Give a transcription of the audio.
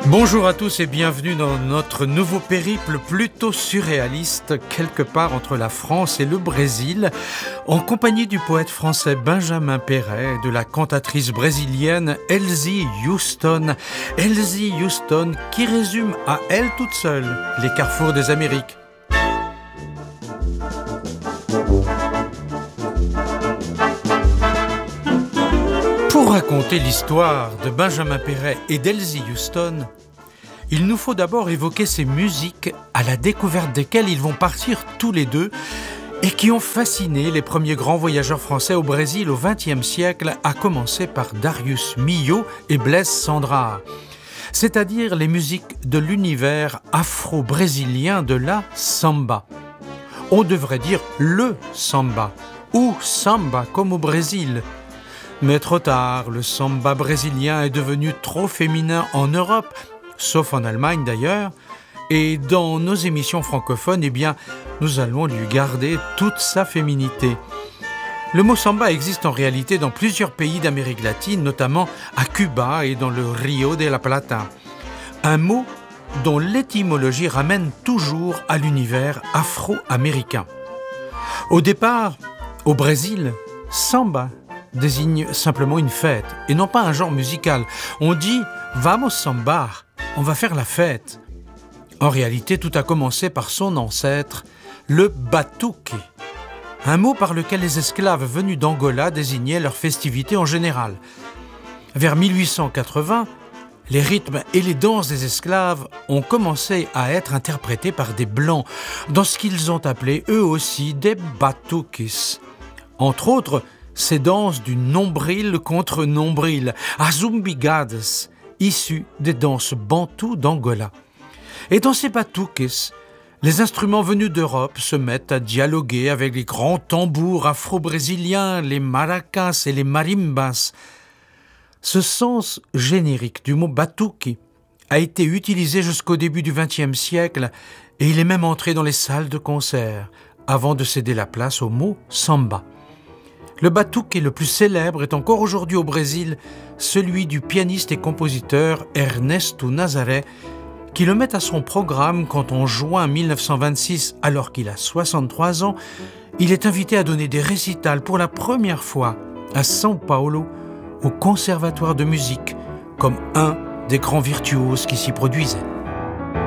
Bonjour à tous et bienvenue dans notre nouveau périple plutôt surréaliste, quelque part entre la France et le Brésil, en compagnie du poète français Benjamin Perret et de la cantatrice brésilienne Elsie Houston. Elsie Houston qui résume à elle toute seule les carrefours des Amériques. Pour raconter l'histoire de Benjamin Perret et d'Elsie Houston, il nous faut d'abord évoquer ces musiques à la découverte desquelles ils vont partir tous les deux et qui ont fasciné les premiers grands voyageurs français au Brésil au XXe siècle, à commencer par Darius Milhaud et Blaise Cendrars, c'est-à-dire les musiques de l'univers afro-brésilien de la samba. On devrait dire le samba, ou samba comme au Brésil. Mais trop tard, le samba brésilien est devenu trop féminin en Europe, sauf en Allemagne d'ailleurs, et dans nos émissions francophones, nous allons lui garder toute sa féminité. Le mot samba existe en réalité dans plusieurs pays d'Amérique latine, notamment à Cuba et dans le Rio de la Plata. Un mot dont l'étymologie ramène toujours à l'univers afro-américain. Au départ, au Brésil, samba désigne simplement une fête et non pas un genre musical. On dit « vamos sambar », on va faire la fête. En réalité, tout a commencé par son ancêtre, le batuque, un mot par lequel les esclaves venus d'Angola désignaient leurs festivités en général. Vers 1880, les rythmes et les danses des esclaves ont commencé à être interprétés par des Blancs, dans ce qu'ils ont appelé eux aussi des batuques. Entre autres, ces danses du nombril contre nombril, azumbigadas, issues des danses bantoues d'Angola. Et dans ces batuques, les instruments venus d'Europe se mettent à dialoguer avec les grands tambours afro-brésiliens, les maracas et les marimbas. Ce sens générique du mot batuque a été utilisé jusqu'au début du XXe siècle et il est même entré dans les salles de concert avant de céder la place au mot samba. Le batuque le plus célèbre est encore aujourd'hui au Brésil celui du pianiste et compositeur Ernesto Nazaré, qui le met à son programme quand en juin 1926, alors qu'il a 63 ans, il est invité à donner des récitals pour la première fois à São Paulo, au Conservatoire de musique, comme un des grands virtuoses qui s'y produisaient.